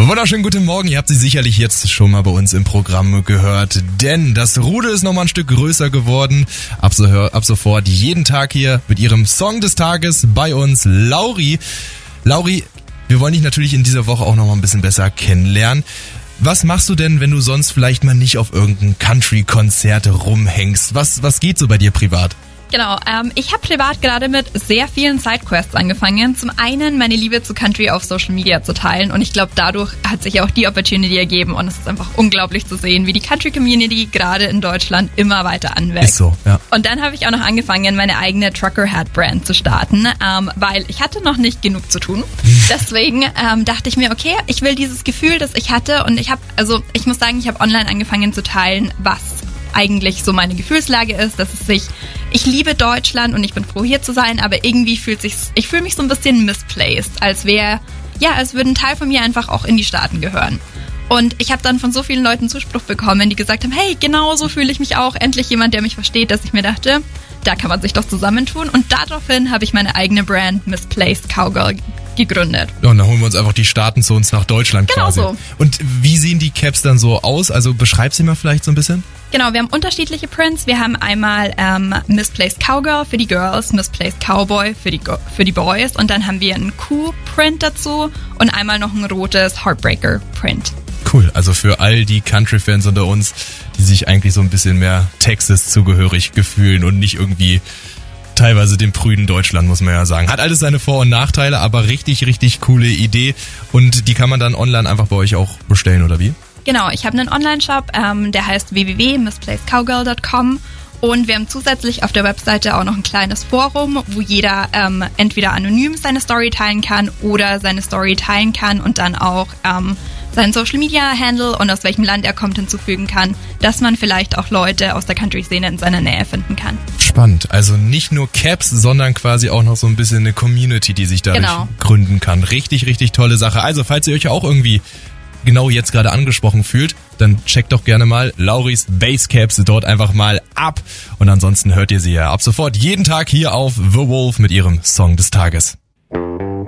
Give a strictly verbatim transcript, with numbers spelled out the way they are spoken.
Wunderschönen guten Morgen, ihr habt sie sicherlich jetzt schon mal bei uns im Programm gehört, denn das Rudel ist nochmal ein Stück größer geworden. Ab, so, ab sofort jeden Tag hier mit ihrem Song des Tages bei uns, Lauri. Lauri, wir wollen dich natürlich in dieser Woche auch nochmal ein bisschen besser kennenlernen. Was machst du denn, wenn du sonst vielleicht mal nicht auf irgendein Country-Konzert rumhängst? Was, was geht so bei dir privat? Genau, ähm, ich habe privat gerade mit sehr vielen Sidequests angefangen. Zum einen meine Liebe zu Country auf Social Media zu teilen und ich glaube, dadurch hat sich auch die Opportunity ergeben und es ist einfach unglaublich zu sehen, wie die Country-Community gerade in Deutschland immer weiter anwächst. Ist so, ja. Und dann habe ich auch noch angefangen, meine eigene Trucker-Hat-Brand zu starten, ähm, weil ich hatte noch nicht genug zu tun. Deswegen ähm, dachte ich mir, okay, ich will dieses Gefühl, das ich hatte und ich habe, also ich muss sagen, ich habe online angefangen zu teilen, was eigentlich so meine Gefühlslage ist, dass es sich, ich liebe Deutschland und ich bin froh hier zu sein, aber irgendwie fühlt sich, ich fühle mich so ein bisschen misplaced, als wäre, ja, als würde ein Teil von mir einfach auch in die Staaten gehören. Und ich habe dann von so vielen Leuten Zuspruch bekommen, die gesagt haben, hey, genau so fühle ich mich auch, endlich jemand, der mich versteht, dass ich mir dachte, da kann man sich doch zusammentun und daraufhin habe ich meine eigene Brand Misplaced Cowgirl gegründet. Ja, und dann holen wir uns einfach die Staaten zu uns nach Deutschland genau quasi. So. Und wie sehen die Caps dann so aus? Also beschreib sie mal vielleicht so ein bisschen. Genau, wir haben unterschiedliche Prints. Wir haben einmal ähm, Misplaced Cowgirl für die Girls, Misplaced Cowboy für die, für die Boys und dann haben wir einen Q-Print dazu und einmal noch ein rotes Heartbreaker-Print. Cool, also für all die Country-Fans unter uns, die sich eigentlich so ein bisschen mehr Texas zugehörig fühlen und nicht irgendwie teilweise dem prüden Deutschland, muss man ja sagen. Hat alles seine Vor- und Nachteile, aber richtig, richtig coole Idee und die kann man dann online einfach bei euch auch bestellen, oder wie? Genau, ich habe einen Online-Shop, ähm, der heißt w w w punkt misplaced cowgirl punkt com und wir haben zusätzlich auf der Webseite auch noch ein kleines Forum, wo jeder ähm, entweder anonym seine Story teilen kann oder seine Story teilen kann und dann auch ähm, seinen Social-Media-Handle und aus welchem Land er kommt hinzufügen kann, dass man vielleicht auch Leute aus der Country-Szene in seiner Nähe finden kann. Spannend, also nicht nur Caps, sondern quasi auch noch so ein bisschen eine Community, die sich dadurch genau. gründen kann. Richtig, richtig tolle Sache. Also falls ihr euch auch irgendwie genau jetzt gerade angesprochen fühlt, dann checkt doch gerne mal Lauris Basecaps dort einfach mal ab. Und ansonsten hört ihr sie ja ab sofort jeden Tag hier auf The Wolf mit ihrem Song des Tages.